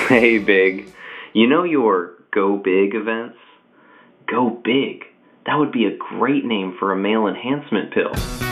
Hey, Big. You know your Go Big events? Go Big. That would be a great name for a male enhancement pill.